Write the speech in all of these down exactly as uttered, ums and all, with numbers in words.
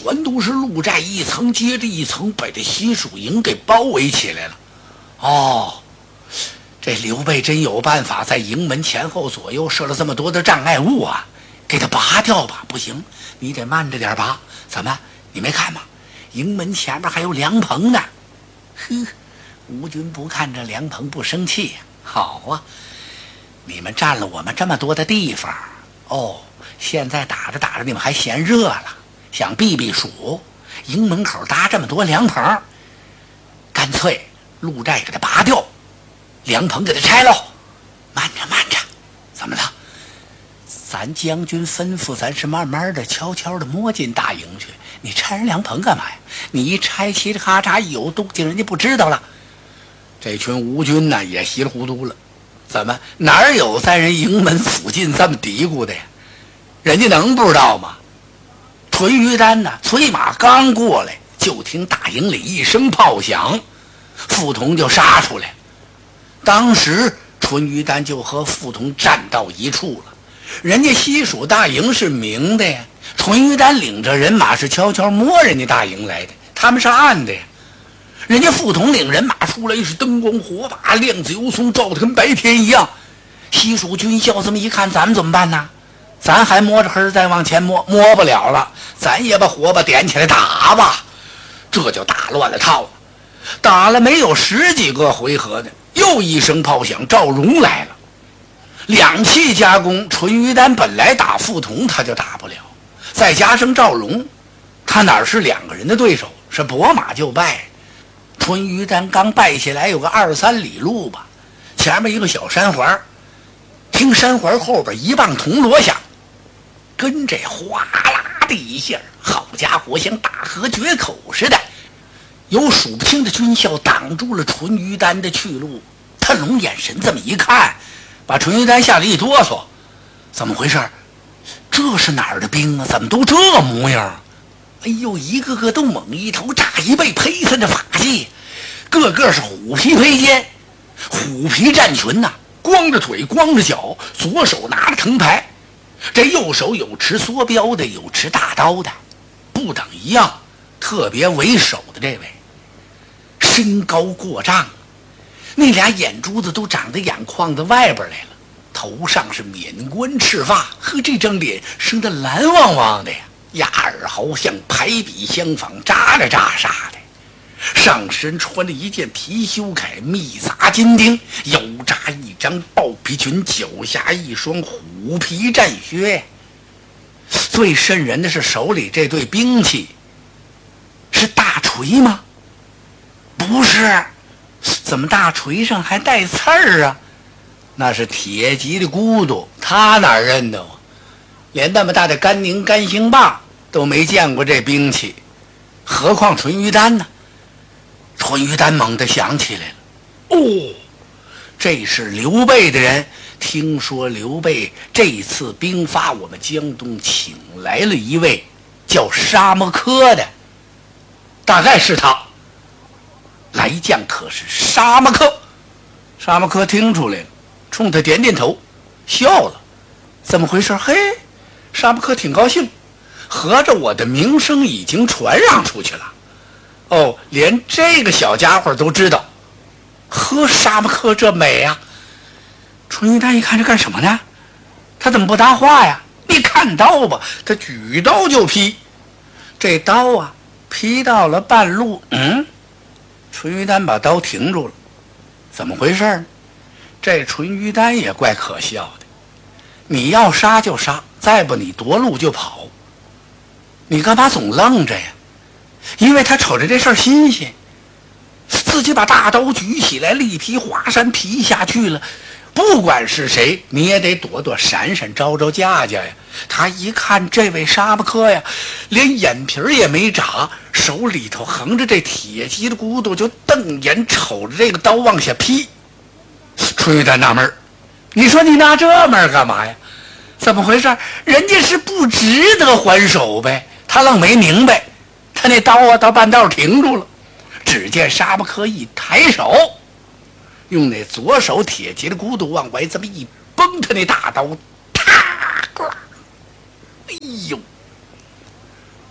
全都是鹿寨，一层接着一层把这西蜀营给包围起来了。哦，这刘备真有办法，在营门前后左右设了这么多的障碍物啊，给他拔掉吧。不行，你得慢着点拔。怎么，你没看吗？营门前面还有凉棚呢。呵，吴军不看这凉棚不生气呀。好啊，你们占了我们这么多的地方，哦，现在打着打着你们还嫌热了，想避避暑，营门口搭这么多凉棚，干脆鹿寨给它拔掉，凉棚给它拆喽。慢着慢着，怎么了？咱将军吩咐咱是慢慢的悄悄的摸进大营去，你拆人凉棚干嘛呀？你一拆，嘁哩咔嚓一有动静，人家不知道了。这群吴军呢也稀里糊涂了，怎么哪有在人营门附近这么嘀咕的呀？人家能不知道吗？淳于丹呢催马刚过来，就听大营里一声炮响，傅同就杀出来。当时淳于丹就和傅同站到一处了。人家西蜀大营是明的呀，淳于丹领着人马是悄悄摸人家大营来的，他们是暗的呀。人家傅同领人马出来是灯光火把，亮子油松，照得跟白天一样。西蜀军校这么一看，咱们怎么办呢？咱还摸着黑再往前摸，摸不了了，咱也把火把点起来打吧。这就打乱了套了。打了没有十几个回合呢，又一声炮响，赵荣来了。两气夹攻，淳于丹本来打傅同他就打不了，再加上赵荣，他哪是两个人的对手，是拨马就败。淳于丹刚败下来有个二三里路吧，前面一个小山环，听山环后边一棒铜锣响，跟这哗啦的一下，好家伙，像大河决口似的，有数不清的军校挡住了淳于丹的去路。他龙眼神这么一看，把淳于丹吓了一哆嗦，怎么回事？这是哪儿的兵啊？怎么都这模样？哎呦，一个个都猛一头炸一背，披散着法器，个个是虎皮披肩，虎皮战裙呐、啊，光着腿光着脚，左手拿着藤牌，这右手有持梭镖的，有持大刀的，不等一样。特别为首的这位身高过丈，那俩眼珠子都长得眼眶子外边来了，头上是冕冠赤发，和这张脸生得蓝汪汪的呀，压耳毫像排比相仿，扎着扎沙的，上身穿着一件貔貅铠，密匝金钉，腰扎一张豹皮裙，脚下一双虎皮战靴。最瘆人的是手里这对兵器，是大锤吗？不是，怎么大锤上还带刺儿啊？那是铁骑的咕嘟，他哪认得啊？连那么大的甘宁甘兴霸都没见过这兵器，何况淳于丹呢？淳于丹猛地想起来了，哦，这是刘备的人。听说刘备这次兵发我们江东，请来了一位叫沙漠柯的，大概是他。来将可是沙漠柯。沙漠柯听出来了，冲他点点头，笑了。怎么回事？嘿，沙漠柯挺高兴，合着我的名声已经传扬出去了。哦，连这个小家伙都知道。呵，沙漠柯这美呀、啊！淳于丹一看这干什么呢？他怎么不搭话呀？你看刀吧，他举刀就劈。这刀啊，劈到了半路，嗯，淳于丹把刀停住了。怎么回事呢？这淳于丹也怪可笑的，你要杀就杀，再不你夺路就跑，你干嘛总愣着呀？因为他瞅着这事儿新鲜，自己把大刀举起来，力劈华山劈下去了。不管是谁，你也得躲躲闪闪，招招架架呀。他一看这位沙漠柯呀，连眼皮也没眨，手里头横着这铁骑的骨头，就瞪眼瞅着这个刀往下劈。淳于丹纳闷，你说你纳这闷干嘛呀？怎么回事？人家是不值得还手呗。他愣没明白，他那刀啊到半道停住了。只见沙漠柯一抬手，用那左手铁骑的骨头往外这么一崩，他那大刀，啪！哎呦，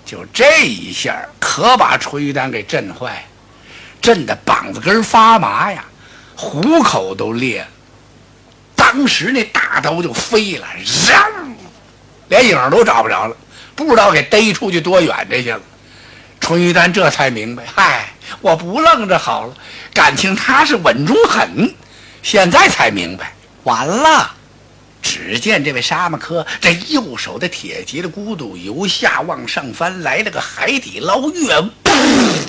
就这一下，可把淳于丹给震坏了，震得膀子根发麻呀，虎口都裂了。当时那大刀就飞了，让连影都找不着了，不知道给逮出去多远这去了。淳于丹这才明白，嗨，我不愣着好了，感情他是稳中狠。现在才明白，完了。只见这位沙漠柯这右手的铁节的咕嘟由下往上翻，来了个海底捞月，噗，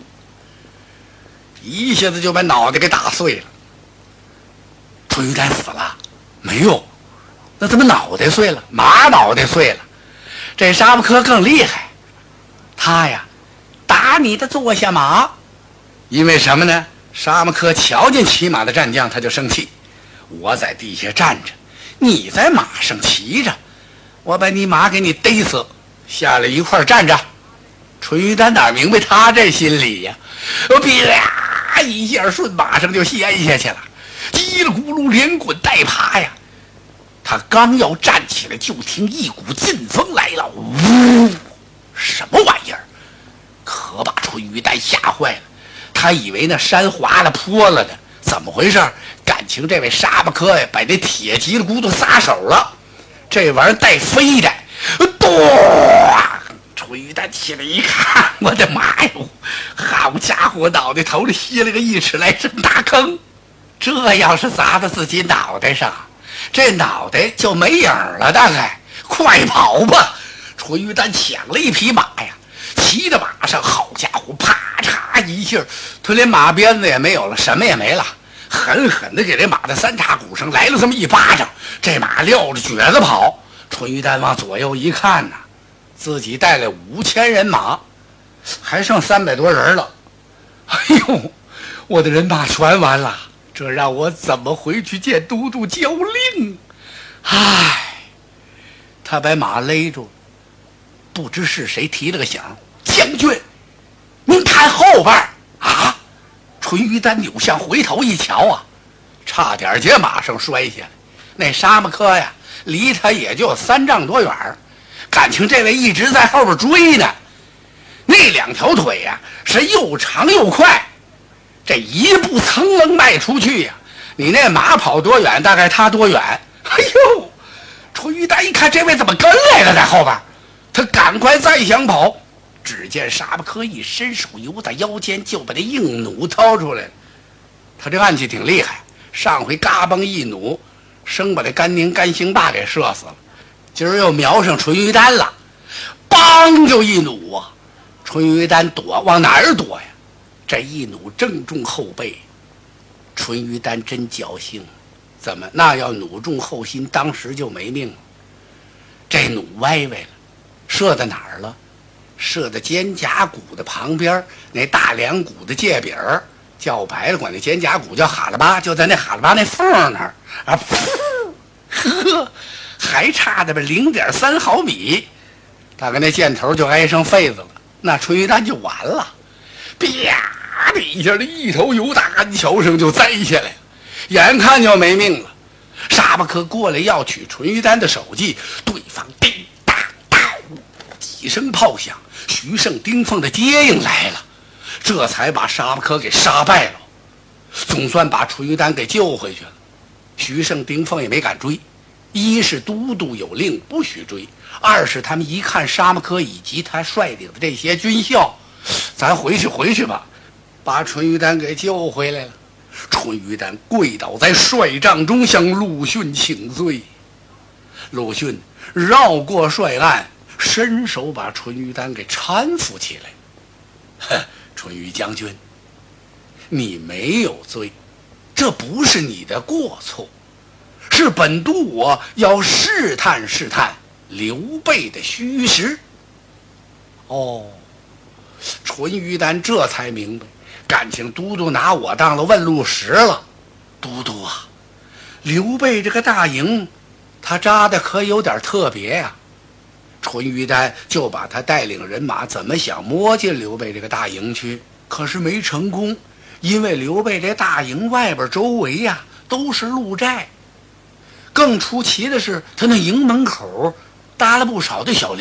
一下子就把脑袋给打碎了。淳于丹死了没有？那怎么脑袋碎了？马脑袋碎了。这沙漠柯更厉害，他呀打你的坐下马。因为什么呢？沙漠柯瞧见骑马的战将他就生气，我在地下站着，你在马上骑着，我把你马给你逮死，下来一块儿站着。淳于丹哪明白他这心理呀？我啪一下顺马上就掀下去了，叽里咕噜连滚带爬呀。他刚要站起来，就听一股劲风来了，呜，什么玩意儿？可把淳于丹吓坏了，他以为那山滑了坡了呢，怎么回事？感情这位沙巴科呀，把这铁吉的骨头撒手了，这玩意儿带飞的，咚！淳于丹起来一看，我的妈哟！好家伙，脑袋头里吸了个一尺来深大坑，这要是砸到自己脑袋上，这脑袋就没影了。大概快跑吧！淳于丹抢了一匹马呀，骑着马上，好家伙，啪嚓一下，他连马鞭子也没有了，什么也没了，狠狠的给这马的三叉骨上来了这么一巴掌，这马撂着蹶子跑。淳于丹往左右一看呐，自己带了五千人马，还剩三百多人了。哎呦，我的人马全完了，这让我怎么回去见都督交令？唉，他把马勒住了，不知是谁提了个醒，将军，您看后边啊！淳于丹扭向回头一瞧啊，差点接马上摔下来。那沙漠科呀，离他也就三丈多远，感情这位一直在后边追呢。那两条腿呀，是又长又快，这一步噌楞迈出去呀，你那马跑多远，大概他多远。哎呦，淳于丹一看这位怎么跟来了，在后边，他赶快再想跑，只见沙巴科一伸手由在腰间就把这硬弩掏出来了。他这暗器挺厉害，上回嘎嘣一弩生把这甘宁甘兴霸给射死了，今儿又瞄上淳于丹了，梆就一弩啊！淳于丹躲往哪儿躲呀？这一弩正中后背。淳于丹真侥幸，怎么那要弩中后心，当时就没命了。这弩歪歪了，射在哪儿了？射在肩胛骨的旁边，那大梁骨的界柄儿，叫白了管那肩胛骨叫哈喇巴，就在那哈喇巴那缝那儿啊，呵，还差那么零点三毫米，大概那箭头就挨上肺子了，那淳于丹就完了。啪的一下，这一头油大干桥上就栽下来，眼看就没命了。沙巴科过来要取淳于丹的首级，对方叮当当几声炮响，徐盛、丁奉的接应来了，这才把沙巴科给杀败了，总算把淳于丹给救回去了。徐盛、丁奉也没敢追，一是都督有令不许追，二是他们一看沙巴科以及他率领的这些军校，咱回去回去吧，把淳于丹给救回来了。淳于丹跪倒在帅帐中，向陆逊请罪。陆逊绕过帅案，伸手把淳于丹给搀扶起来。哼，淳于将军，你没有罪，这不是你的过错，是本督我要试探试探刘备的虚实。哦，淳于丹这才明白，感情都督拿我当了问路石了。都督啊，刘备这个大营他扎的可有点特别呀、啊。淳于丹就把他带领人马怎么想摸进刘备这个大营去，可是没成功，因为刘备这大营外边周围呀、啊、都是鹿寨，更出奇的是他那营门口搭了不少的小